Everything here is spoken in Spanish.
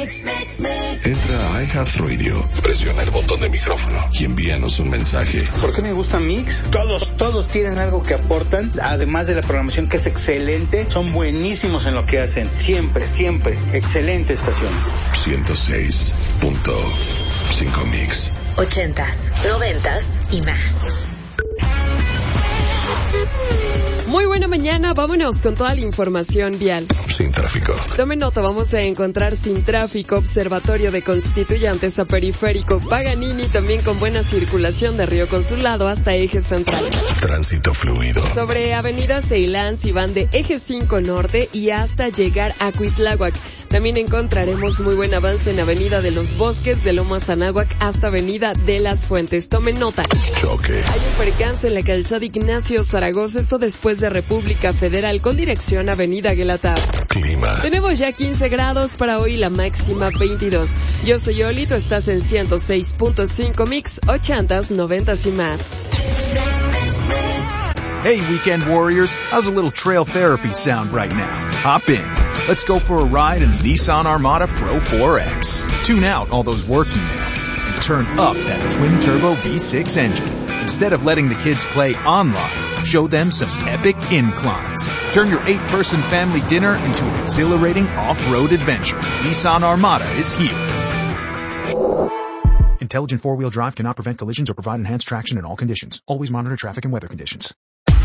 Entra a iHeartRadio, presiona el botón de micrófono y envíanos un mensaje. ¿Por qué me gusta Mix? Todos tienen algo que aportan, además de la programación que es excelente, son buenísimos en lo que hacen. Siempre, excelente estación. 106.5 Mix. 80s, 90s y más. Muy buena mañana, vámonos con toda la información vial. Sin tráfico. Tome nota, vamos a encontrar sin tráfico Observatorio de Constituyentes a Periférico Paganini, también con buena circulación de Río Consulado hasta Eje Central. Tránsito fluido. Sobre Avenida Ceilán, si van de Eje 5 Norte y hasta llegar a Cuitláhuac. También encontraremos muy buen avance en Avenida de los Bosques, de Lomas Anáhuac hasta Avenida de las Fuentes. Tomen nota. Choque. Hay un percance en la calzada Ignacio Zaragoza, esto después de República Federal con dirección Avenida Guelatao. Clima. Tenemos ya 15 grados para hoy, la máxima 22. Yo soy Oli, tú estás en 106.5 Mix, 80s, 90s y más. Hey, weekend warriors, how's a little trail therapy sound right now? Hop in. Let's go for a ride in the Nissan Armada Pro 4X. Tune out all those work emails and turn up that twin-turbo V6 engine. Instead of letting the kids play online, show them some epic inclines. Turn your 8-person family dinner into an exhilarating off-road adventure. Nissan Armada is here. Intelligent four-wheel drive cannot prevent collisions or provide enhanced traction in all conditions. Always monitor traffic and weather conditions.